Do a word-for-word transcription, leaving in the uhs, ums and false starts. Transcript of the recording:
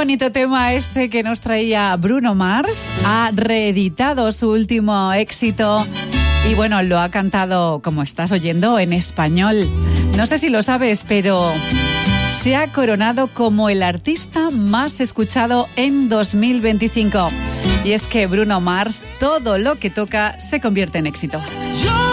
bonito tema este que nos traía Bruno Mars. Ha reeditado su último éxito y bueno, lo ha cantado, como estás oyendo, en español. No sé si lo sabes, pero se ha coronado como el artista más escuchado en dos mil veinticinco. Y es que Bruno Mars, todo lo que toca se convierte en éxito.